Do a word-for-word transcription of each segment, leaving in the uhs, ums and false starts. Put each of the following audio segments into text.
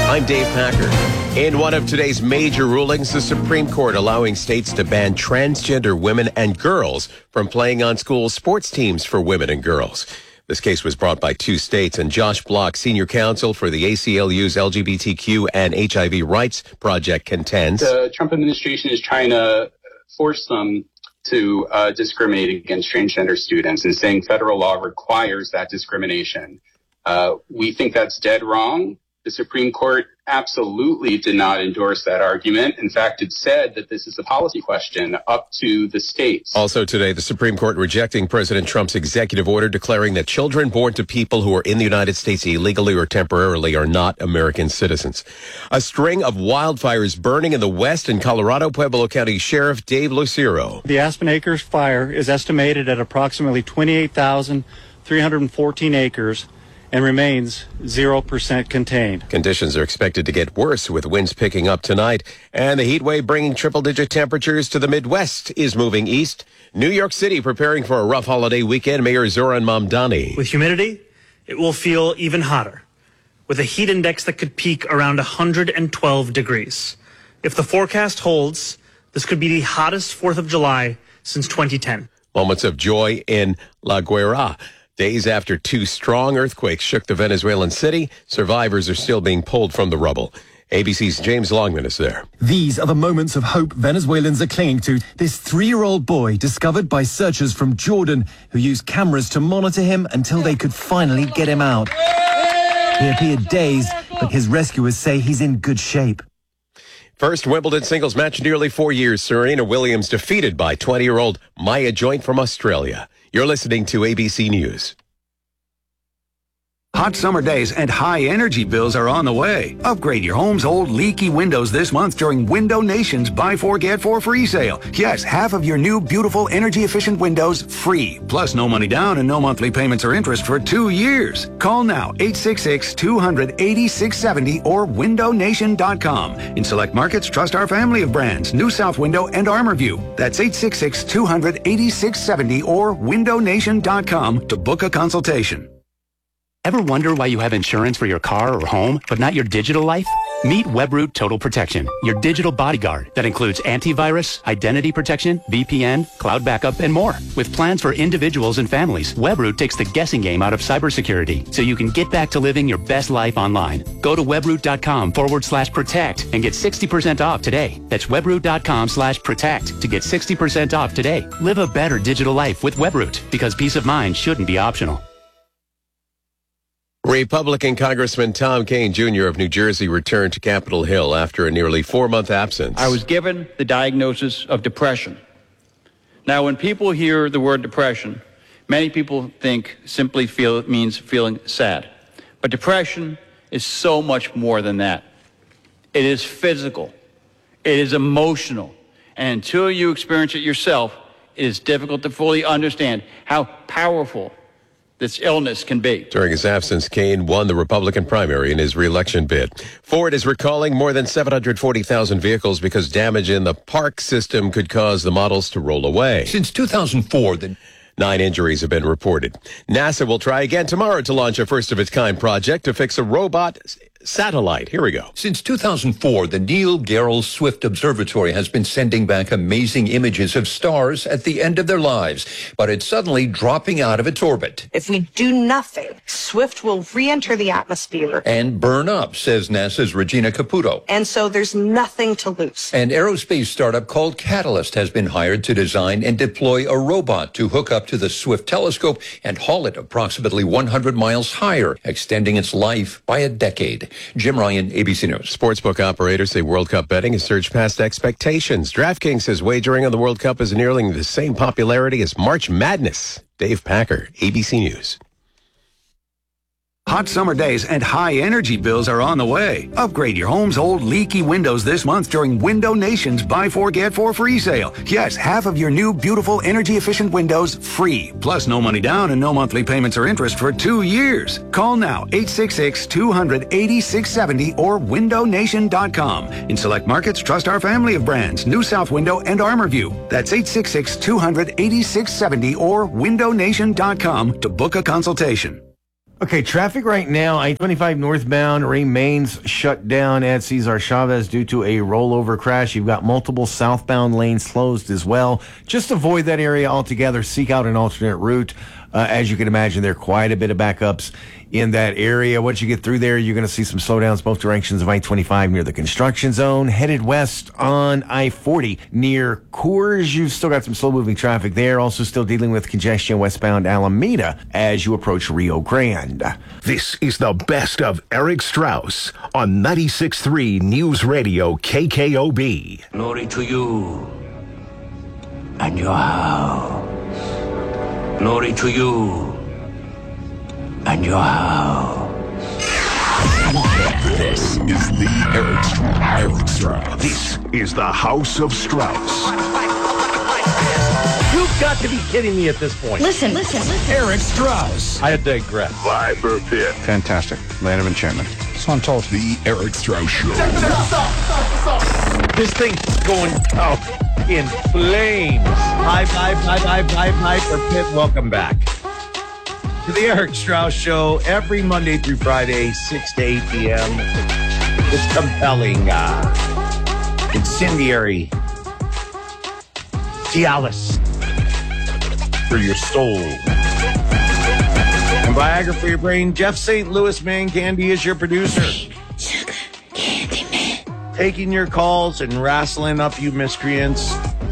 I'm Dave Packer. In one of today's major rulings, the Supreme Court allowing states to ban transgender women and girls from playing on school sports teams for women and girls. This case was brought by two states, and Josh Block, senior counsel for the A C L U's L G B T Q and H I V rights project, contends the Trump administration is trying to force them to uh, discriminate against transgender students and saying federal law requires that discrimination. Uh, we think that's dead wrong. The Supreme Court absolutely did not endorse that argument. In fact, it said that this is a policy question up to the states. Also today, the Supreme Court rejecting President Trump's executive order declaring that children born to people who are in the United States illegally or temporarily are not American citizens. A string of wildfires burning in the west in Colorado. Pueblo County Sheriff Dave Lucero. The Aspen Acres fire is estimated at approximately twenty-eight thousand three hundred fourteen acres and remains zero percent contained. Conditions are expected to get worse with winds picking up tonight, and the heat wave bringing triple-digit temperatures to the Midwest is moving east. New York City preparing for a rough holiday weekend. Mayor Zoran Mamdani. With humidity, it will feel even hotter, with a heat index that could peak around one hundred twelve degrees. If the forecast holds, this could be the hottest fourth of July since twenty ten. Moments of joy in La Guaira. Days after two strong earthquakes shook the Venezuelan city, survivors are still being pulled from the rubble. A B C's James Longman is there. These are the moments of hope Venezuelans are clinging to. This three-year-old boy discovered by searchers from Jordan who used cameras to monitor him until they could finally get him out. He appeared dazed, but his rescuers say he's in good shape. First Wimbledon singles match in nearly four years. Serena Williams defeated by twenty-year-old Maya Joint from Australia. You're listening to A B C News. Hot summer days and high energy bills are on the way. Upgrade your home's old leaky windows this month during Window Nation's Buy Four, Get Four free sale. Yes, half of your new beautiful energy efficient windows free. Plus no money down and no monthly payments or interest for two years. Call now eight six six, two hundred, eighty-six seventy or window nation dot com. In select markets, trust our family of brands, New South Window and ArmorView. That's eight six six, two hundred, eighty-six seventy or window nation dot com to book a consultation. Ever wonder why you have insurance for your car or home, but not your digital life? Meet Webroot Total Protection, your digital bodyguard that includes antivirus, identity protection, V P N, cloud backup, and more. With plans for individuals and families, Webroot takes the guessing game out of cybersecurity so you can get back to living your best life online. Go to webroot.com forward slash protect and get sixty percent off today. That's webroot.com slash protect to get sixty percent off today. Live a better digital life with Webroot, because peace of mind shouldn't be optional. Republican Congressman Tom Kean, Junior of New Jersey returned to Capitol Hill after a nearly four-month absence. I was given the diagnosis of depression. Now, when people hear the word depression, many people think simply feel it means feeling sad. But depression is so much more than that. It is physical. It is emotional. And until you experience it yourself, it is difficult to fully understand how powerful this illness can be. During his absence, Kean won the Republican primary in his re-election bid. Ford is recalling more than seven hundred forty thousand vehicles because damage in the park system could cause the models to roll away. Since two thousand four, the Nine injuries have been reported. NASA will try again tomorrow to launch a first-of-its-kind project to fix a robot satellite. Here we go. Since two thousand four, the Neil Gehrels Swift Observatory has been sending back amazing images of stars at the end of their lives, but it's suddenly dropping out of its orbit. If we do nothing, Swift will re-enter the atmosphere and burn up, says NASA's Regina Caputo. And so there's nothing to lose. An aerospace startup called Catalyst has been hired to design and deploy a robot to hook up to the Swift telescope and haul it approximately one hundred miles higher, extending its life by a decade. Jim Ryan, A B C News. Sportsbook operators say World Cup betting has surged past expectations. DraftKings says wagering on the World Cup is nearing the same popularity as March Madness. Dave Packer, A B C News. Hot summer days and high energy bills are on the way. Upgrade your home's old leaky windows this month during Window Nation's Buy Four, Get Four free sale. Yes, half of your new beautiful energy efficient windows free. Plus no money down and no monthly payments or interest for two years. Call now eight six six, two hundred, eighty-six seventy or window nation dot com. In select markets, trust our family of brands, New South Window and ArmorView. That's eight six six, two hundred, eighty-six seventy or window nation dot com to book a consultation. Okay, traffic right now, I twenty-five northbound remains shut down at Cesar Chavez due to a rollover crash. You've got multiple southbound lanes closed as well. Just avoid that area altogether. Seek out an alternate route. Uh, as you can imagine, there are quite a bit of backups in that area. Once you get through there, you're going to see some slowdowns both directions of I twenty-five near the construction zone. Headed west on I forty near Coors. You've still got some slow-moving traffic there. Also still dealing with congestion westbound Alameda as you approach Rio Grande. This is the best of Eric Strauss on ninety-six point three News Radio K K O B. Glory to you and your house. Glory to you and your house. This is the Eric Strauss. Eric Strauss. This is the House of Strauss. You've got to be kidding me at this point. Listen, listen, listen. Eric Strauss. I digress. Viper Pit. Fantastic. Land of enchantment. So I'm told. The Eric Strauss Show. This thing's going out in flames. Hi, hi, hi, hi, hi, Viper Pit. Welcome back to the Eric Strauss Show every Monday through Friday, six to eight p.m. It's compelling, uh, incendiary, Cialis for your soul. And Viagra for your brain. Jeff Saint Louis Man Candy is your producer. Sugar Candy Man. Taking your calls and wrestling up you miscreants.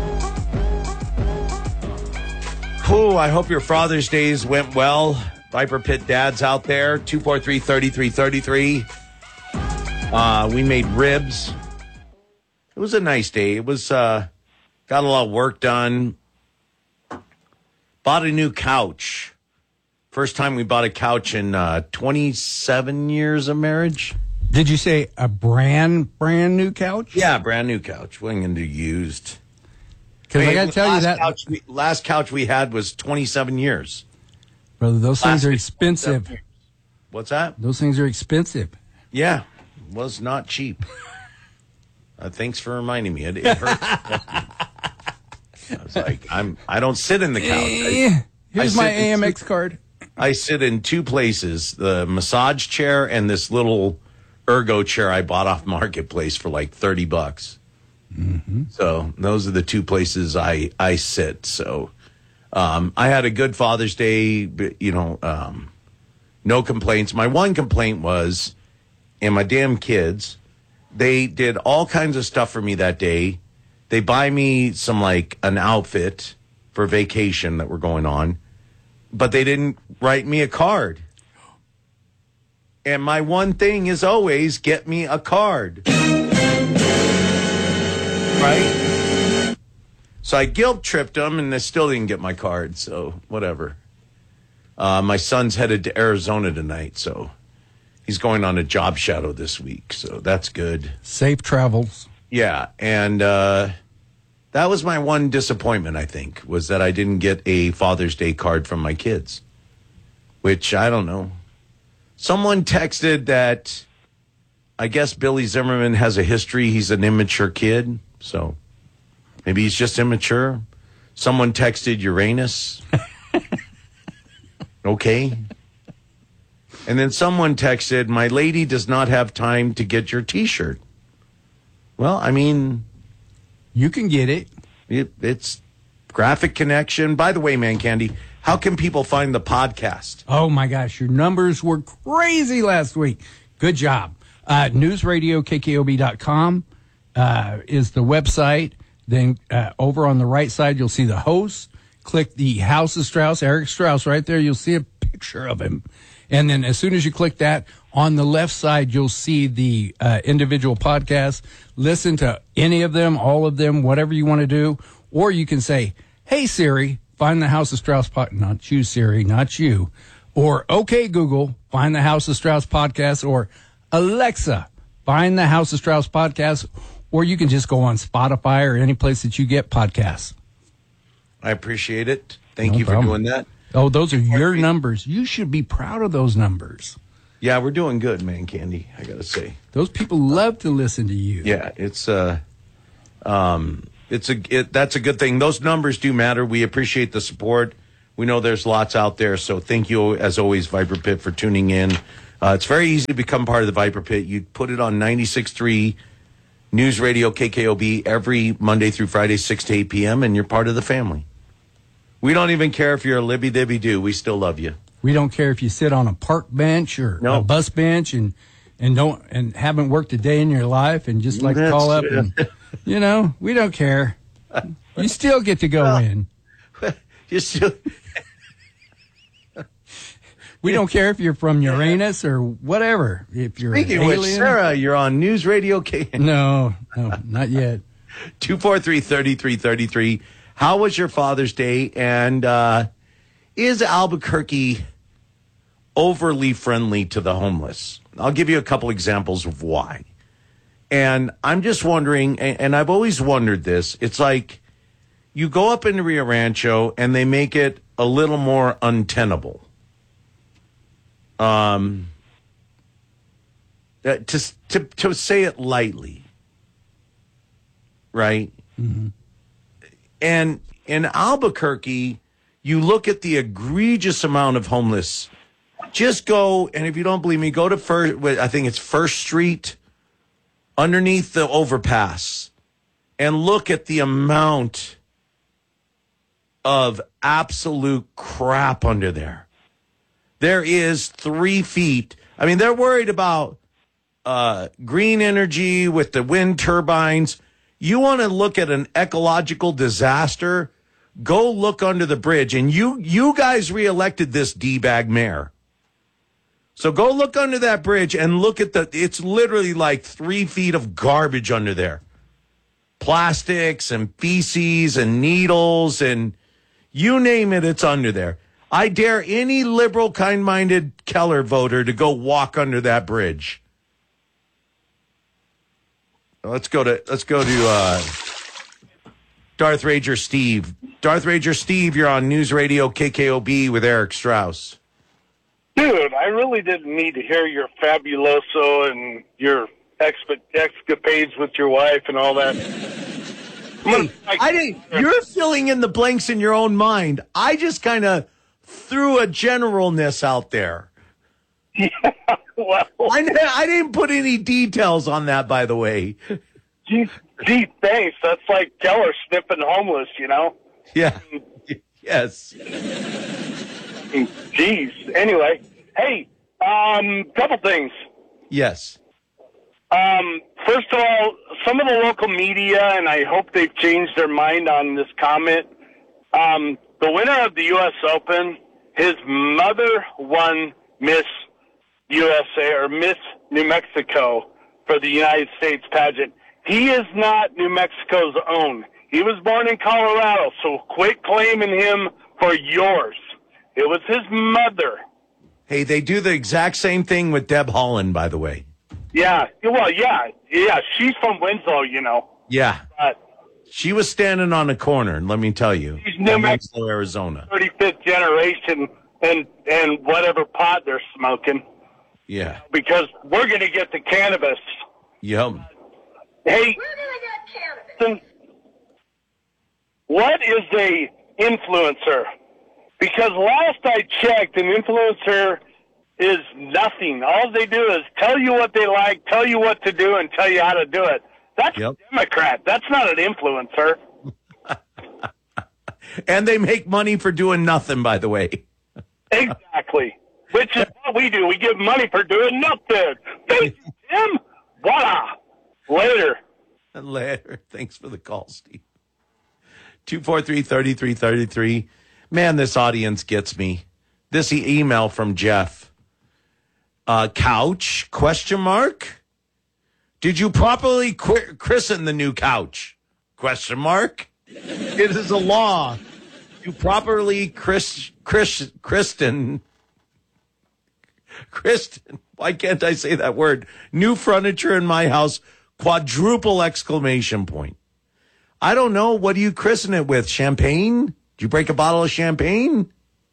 Cool. I hope your Father's Days went well. Viper Pit dads out there. two four three, three three three three. Uh, we made ribs. It was a nice day. It was, uh, got a lot of work done. Bought a new couch. First time we bought a couch in uh, twenty-seven years of marriage. Did you say a brand, brand new couch? Yeah, brand new couch. Wasn't going to used. Because I, mean, I got to tell you that couch we, last couch we had was twenty-seven years. Brother, those last things are expensive. What's that? Those things are expensive. Yeah, was not cheap. uh, thanks for reminding me. It, it hurt. I was like, I'm. I don't sit in the couch. I, Here's I my A M X two, card. I sit in two places: the massage chair and this little ergo chair I bought off Marketplace for like thirty bucks. Mm-hmm. So those are the two places I, I sit. So um, I had a good Father's Day, but, you know, um, no complaints. My one complaint was, and my damn kids, they did all kinds of stuff for me that day. They buy me some, like, an outfit for vacation that we're going on, but they didn't write me a card. And my one thing is always get me a card. Right? So I guilt tripped them, and they still didn't get my card, so whatever. Uh, my son's headed to Arizona tonight, so he's going on a job shadow this week, so that's good. Safe travels. Yeah, and uh, that was my one disappointment, I think, was that I didn't get a Father's Day card from my kids, which, I don't know. Someone texted that I guess Billy Zimmerman has a history. He's an immature kid. So maybe he's just immature. Someone texted Uranus. Okay. And then someone texted, my lady does not have time to get your T-shirt. Well, I mean. You can get it. it. It's Graphic Connection. By the way, Man Candy, how can people find the podcast? Oh, my gosh. Your numbers were crazy last week. Good job. Uh, news radio K K O B dot com. Uh, is the website. Then uh, over on the right side, you'll see the host. Click the House of Strauss, Eric Strauss, right there. You'll see a picture of him. And then as soon as you click that, on the left side, you'll see the uh, individual podcasts. Listen to any of them, all of them, whatever you want to do. Or you can say, hey, Siri, find the House of Strauss podcast. Not you, Siri, not you. Or, okay, Google, find the House of Strauss podcast. Or, Alexa, find the House of Strauss podcast. Or you can just go on Spotify or any place that you get podcasts. I appreciate it. Thank No you problem. for doing that. Oh, those are your numbers. You should be proud of those numbers. Yeah, we're doing good, Man Candy, I got to say. Those people love to listen to you. Yeah, it's uh um it's a it, that's a good thing. Those numbers do matter. We appreciate the support. We know there's lots out there, so thank you, as always, Viper Pit, for tuning in. Uh, it's very easy to become part of the Viper Pit. You put it on ninety-six point three News Radio K K O B every Monday through Friday, six to eight p.m., and you're part of the family. We don't even care if you're a libby-dibby-doo. We still love you. We don't care if you sit on a park bench or No. a bus bench and and don't and haven't worked a day in your life and just like to That's call up true. and, you know, we don't care. You still get to go Well, in. You still... We don't care if you're from Uranus or whatever. If you're Speaking an of which, alien. Sarah, you're on News Radio K. No, no, not yet. two four three, three three three three. How was your Father's Day? And uh, is Albuquerque overly friendly to the homeless? I'll give you a couple examples of why. And I'm just wondering, and, and I've always wondered this. It's like you go up into Rio Rancho and they make it a little more untenable. Um, uh, to, to, to say it lightly. Right? Mm-hmm. And in Albuquerque, you look at the egregious amount of homeless. Just go, and if you don't believe me, go to first, I think it's First Street, underneath the overpass, and look at the amount of absolute crap under there. There is three feet. I mean, they're worried about uh, green energy with the wind turbines. You want to look at an ecological disaster? Go look under the bridge. And you you guys reelected this D-bag mayor. So go look under that bridge and look at the, it's literally like three feet of garbage under there. Plastics and feces and needles and you name it, it's under there. I dare any liberal, kind-minded Keller voter to go walk under that bridge. Let's go to let's go to uh, Darth Rager Steve. Darth Rager Steve, you're on News Radio K K O B with Eric Strauss. Dude, I really didn't need to hear your fabuloso and your exp- escapades with your wife and all that. Hey, I didn't. You're filling in the blanks in your own mind. I just kind of threw a generalness out there. Yeah, well, I, I didn't put any details on that, by the way. Gee, gee, thanks. That's like Keller sniffing homeless, you know? Yeah. Yes. Jeez. Anyway, hey, um, couple things. Yes. Um, first of all, some of the local media, and I hope they've changed their mind on this comment. Um, the winner of the U S Open, his mother won Miss U S A or Miss New Mexico for the United States pageant. He is not New Mexico's own. He was born in Colorado, so quit claiming him for yours. It was his mother. Hey, they do the exact same thing with Deb Holland, by the way. Yeah, well, yeah, yeah. She's from Winslow, you know. Yeah. But she was standing on a corner, let me tell you. She's New Mexico, Arizona. thirty-fifth generation and, and whatever pot they're smoking. Yeah. Because we're going to get the cannabis. Yep. Hey, what is a influencer? Because last I checked, an influencer is nothing. All they do is tell you what they like, tell you what to do, and tell you how to do it. That's yep. a Democrat. That's not an influencer. And they make money for doing nothing, by the way. Exactly. Which is what we do. We give money for doing nothing. Thank you, Tim. Voila. Later. Later. Thanks for the call, Steve. two four three, three three three three. Man, this audience gets me. This e- email from Jeff. Uh, couch, question mark? Did you properly qu- christen the new couch? Question mark? It is a law. You properly chris, chris, christen, Kristen, why can't I say that word? New furniture in my house, quadruple exclamation point. I don't know. What do you christen it with? Champagne? Did you break a bottle of champagne?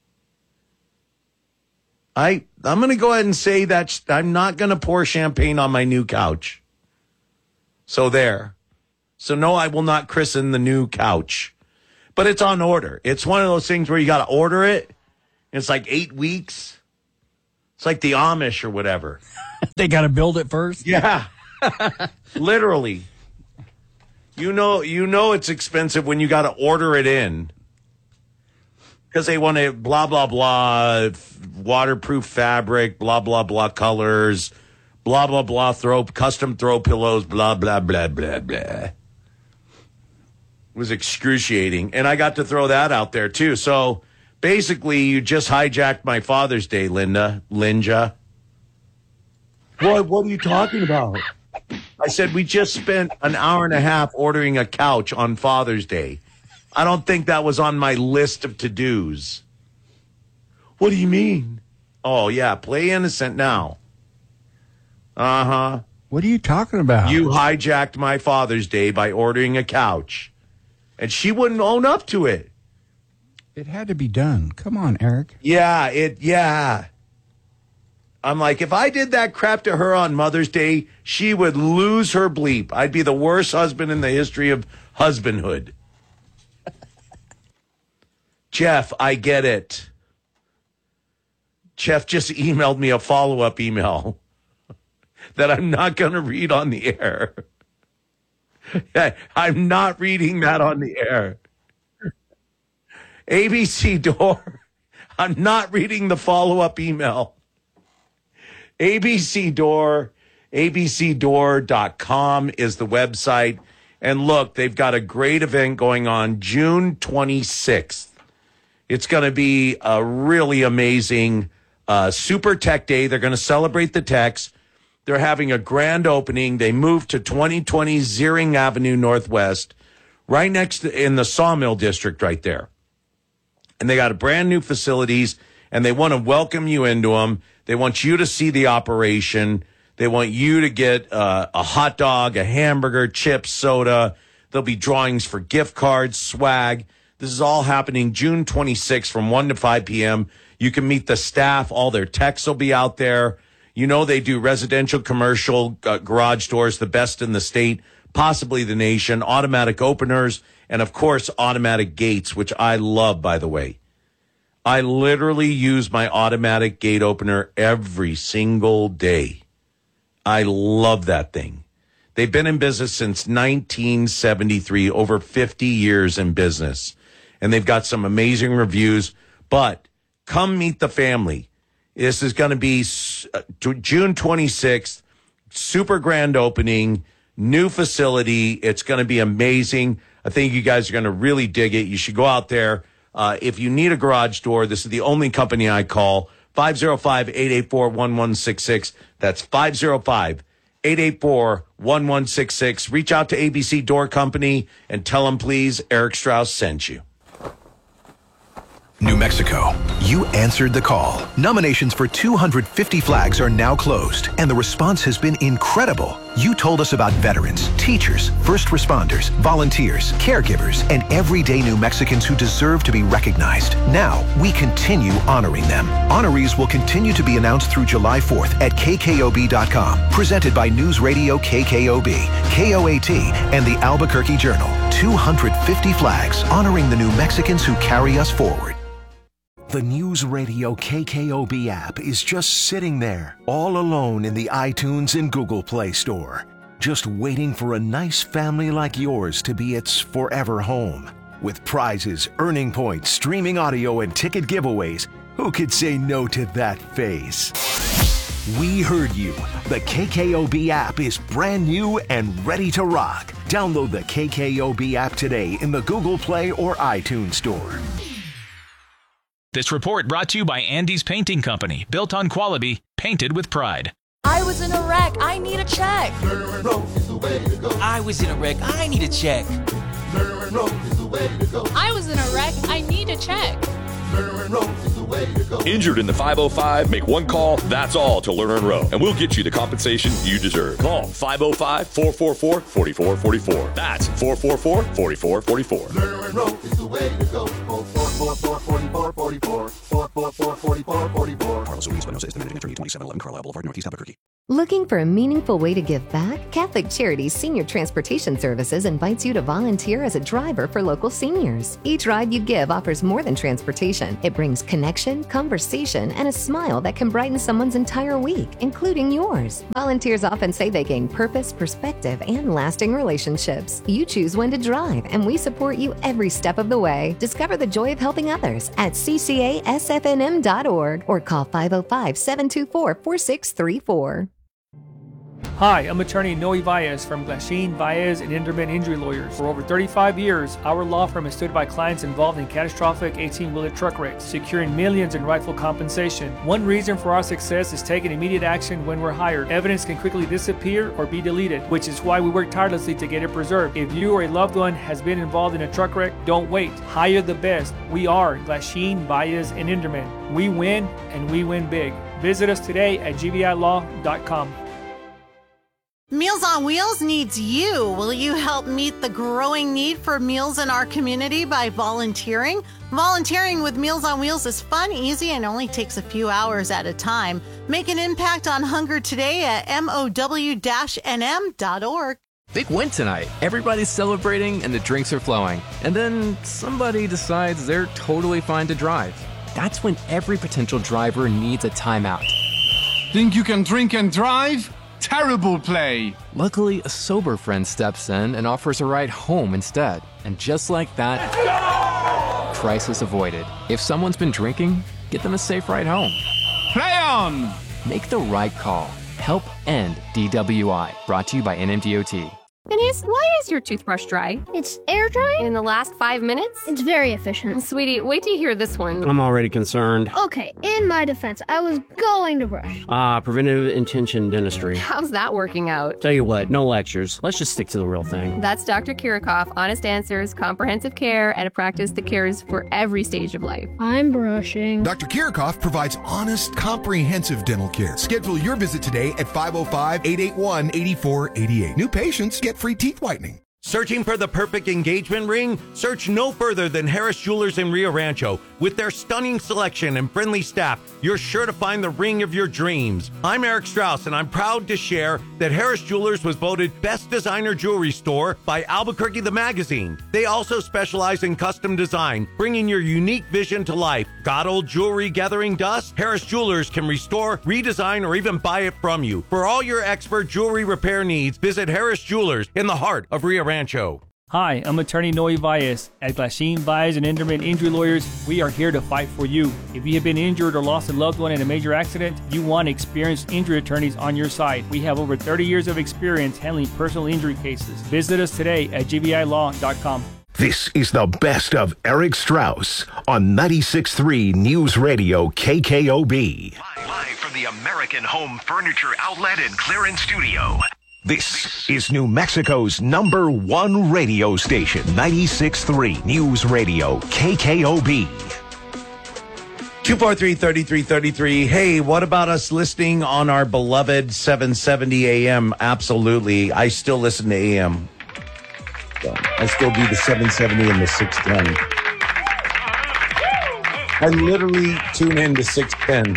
I, I'm going to go ahead and say that I'm not going to pour champagne on my new couch. So there. So no, I will not christen the new couch. But it's on order. It's one of those things where you got to order it. It's like eight weeks. It's like the Amish or whatever. They got to build it first? Yeah. Literally. You know, you know it's expensive when you got to order it in. Because they want to blah, blah, blah, waterproof fabric, blah, blah, blah, colors, blah, blah, blah, throw, custom throw pillows, blah, blah, blah, blah, blah. It was excruciating. And I got to throw that out there, too. So basically, you just hijacked my Father's Day, Linda, Linja. What, what are you talking about? I said, we just spent an hour and a half ordering a couch on Father's Day. I don't think that was on my list of to-dos. What do you mean? Oh, yeah, play innocent now. Uh-huh. What are you talking about? You hijacked my Father's Day by ordering a couch. And she wouldn't own up to it. It had to be done. Come on, Eric. Yeah, it, yeah. I'm like, if I did that crap to her on Mother's Day, she would lose her bleep. I'd be the worst husband in the history of husbandhood. Jeff, I get it. Jeff just emailed me a follow-up email that I'm not going to read on the air. I'm not reading that on the air. A B C Door, I'm not reading the follow-up email. A B C Door, A B C door dot com is the website. And look, they've got a great event going on June twenty-sixth. It's going to be a really amazing uh, Super Tech Day. They're going to celebrate the techs. They're having a grand opening. They moved to twenty twenty Ziering Avenue Northwest, right next to, in the Sawmill District right there. And they got a brand new facilities, and they want to welcome you into them. They want you to see the operation. They want you to get uh, a hot dog, a hamburger, chips, soda. There'll be drawings for gift cards, swag. This is all happening June twenty-sixth from one to five p.m. You can meet the staff. All their techs will be out there. You know they do residential, commercial, uh, garage doors, the best in the state, possibly the nation, automatic openers, and, of course, automatic gates, which I love, by the way. I literally use my automatic gate opener every single day. I love that thing. They've been in business since nineteen seventy-three, over fifty years in business. And they've got some amazing reviews. But come meet the family. This is going to be June twenty-sixth, super grand opening, new facility. It's going to be amazing. I think you guys are going to really dig it. You should go out there. Uh, if you need a garage door, this is the only company I call. five oh five, eight eight four, one one six six. That's five oh five, eight eight four, one one six six. Reach out to A B C Door Company and tell them, please, Eric Strauss sent you. New Mexico, you answered the call. Nominations for two hundred fifty flags are now closed, and the response has been incredible. You told us about veterans, teachers, first responders, volunteers, caregivers, and everyday New Mexicans who deserve to be recognized. Now, we continue honoring them. Honorees will continue to be announced through July fourth at K K O B dot com. Presented by News Radio K K O B, K O A T, and the Albuquerque Journal. two hundred fifty flags honoring the New Mexicans who carry us forward. The News Radio K K O B app is just sitting there, all alone in the iTunes and Google Play Store, just waiting for a nice family like yours to be its forever home. With prizes, earning points, streaming audio, and ticket giveaways, who could say no to that face? We heard you. The K K O B app is brand new and ready to rock. Download the K K O B app today in the Google Play or iTunes Store. This report brought to you by Andy's Painting Company. Built on quality, painted with pride. I was in a wreck. I need a check. I was in a wreck. I need a check. I was in a wreck. I need a check. Injured in the five oh five? Make one call, that's all, to Lerner and Rowe, and we'll get you the compensation you deserve. Call five oh five, four four four, four four four four. That's four four four, four four four four. Lerner and Rowe is the way to go. four four four, four four four four. four four four, four four four four. Carlos Ruiz, Buenos Aires, the managing attorney, twenty-seven eleven Carlisle Boulevard, Northeast Albuquerque. Looking for a meaningful way to give back? Catholic Charities Senior Transportation Services invites you to volunteer as a driver for local seniors. Each ride you give offers more than transportation. It brings connection, conversation, and a smile that can brighten someone's entire week, including yours. Volunteers often say they gain purpose, perspective, and lasting relationships. You choose when to drive, and we support you every step of the way. Discover the joy of helping others at c c a s f n m dot org or call five oh five, seven two four, four six three four. Hi, I'm attorney Noe Valles from Glasheen, Valles and Inderman Injury Lawyers. For over thirty-five years, our law firm has stood by clients involved in catastrophic eighteen-wheeler truck wrecks, securing millions in rightful compensation. One reason for our success is taking immediate action when we're hired. Evidence can quickly disappear or be deleted, which is why we work tirelessly to get it preserved. If you or a loved one has been involved in a truck wreck, don't wait. Hire the best. We are Glasheen, Valles and Inderman. We win, and we win big. Visit us today at g v i law dot com. Meals on Wheels needs you. Will you help meet the growing need for meals in our community by volunteering? Volunteering with Meals on Wheels is fun, easy, and only takes a few hours at a time. Make an impact on hunger today at M O W N M dot org. Big win tonight. Everybody's celebrating and the drinks are flowing. And then somebody decides they're totally fine to drive. That's when every potential driver needs a timeout. Think you can drink and drive? Terrible play. Luckily, a sober friend steps in and offers a ride home instead. And just like that, crisis avoided. If someone's been drinking, get them a safe ride home. Play on! Make the right call. Help end D W I. Brought to you by N M D O T. Phineas, why is your toothbrush dry? It's air dry? In the last five minutes? It's very efficient. Sweetie, wait till you hear this one. I'm already concerned. Okay, in my defense, I was going to brush. Ah, uh, preventive intention dentistry. How's that working out? Tell you what, no lectures. Let's just stick to the real thing. That's Doctor Kirikoff, honest answers, comprehensive care, and a practice that cares for every stage of life. I'm brushing. Doctor Kirikoff provides honest, comprehensive dental care. Schedule your visit today at five oh five, eight eight one, eight four eight eight. New patients get free teeth whitening. Searching for the perfect engagement ring? Search no further than Harris Jewelers in Rio Rancho. With their stunning selection and friendly staff, you're sure to find the ring of your dreams. I'm Eric Strauss, and I'm proud to share that Harris Jewelers was voted Best Designer Jewelry Store by Albuquerque the Magazine. They also specialize in custom design, bringing your unique vision to life. Got old jewelry gathering dust? Harris Jewelers can restore, redesign, or even buy it from you. For all your expert jewelry repair needs, visit Harris Jewelers in the heart of Rio Rancho. Rancho. Hi, I'm attorney Noe Valles. At Glasheen, Valles and Inderman Injury Lawyers, we are here to fight for you. If you have been injured or lost a loved one in a major accident, you want experienced injury attorneys on your side. We have over thirty years of experience handling personal injury cases. Visit us today at g v i law dot com. This is the best of Eric Strauss on ninety-six point three News Radio K K O B. Live from the American Home Furniture Outlet and Clearance Studio. This is New Mexico's number one radio station, ninety-six point three News Radio K K O B. two four three, three three three three. Hey, what about us listening on our beloved seven seventy A M? Absolutely. I still listen to A M. So I still do the seven seventy and the six ten. I literally tune in to six ten.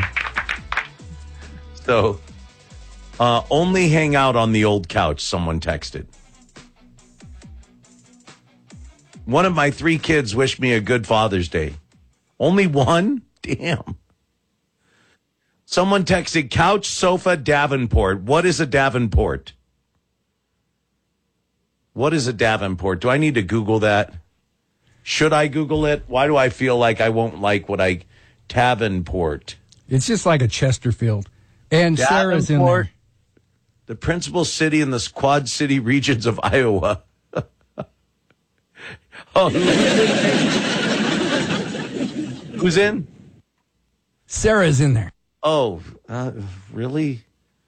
So... Uh, only hang out on the old couch, someone texted. One of my three kids wished me a good Father's Day. Only one? Damn. Someone texted couch, sofa, Davenport. What is a Davenport? What is a Davenport? Do I need to Google that? Should I Google it? Why do I feel like I won't like what I... Davenport. It's just like a Chesterfield. And Davenport. Sarah's in there. The principal city in the Quad City regions of Iowa. Oh, who's in? Sarah's in there. Oh, uh, really?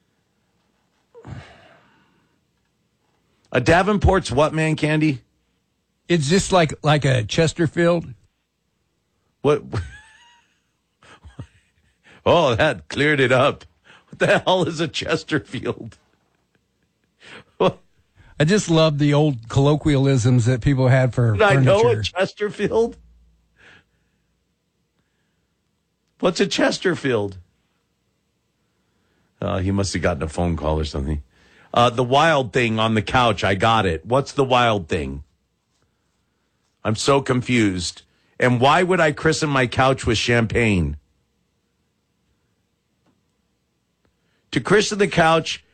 A Davenport's what, man, Candy? It's just like like a Chesterfield. What? Oh, that cleared it up. What the hell is a Chesterfield? I just love the old colloquialisms that people had for Did furniture. I know a Chesterfield? What's a Chesterfield? Uh, he must have gotten a phone call or something. Uh, the wild thing on the couch. I got it. What's the wild thing? I'm so confused. And why would I christen my couch with champagne? To christen the couch,